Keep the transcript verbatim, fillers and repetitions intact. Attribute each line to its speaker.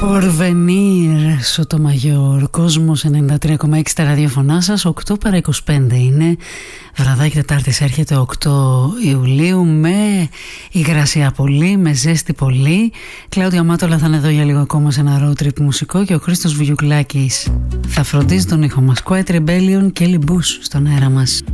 Speaker 1: Πορβενίρ, Σοτομαγιόρ, Κόσμος ενενήντα τρία κόμμα έξι στα ραδιοφωνά σας. Οκτώ παρά είκοσι πέντε είναι. Βραδάκι Τετάρτης έρχεται οκτώ Ιουλίου με υγρασία πολύ, με ζέστη πολύ. Κλάουδια Μάτολα θα είναι εδώ για λίγο ακόμα σε ένα road trip μουσικό και ο Χρήστος Βουγιουκλάκης θα φροντίζει τον ήχο μας. Quiet Rebellion και Kelly Bush στον αέρα μας.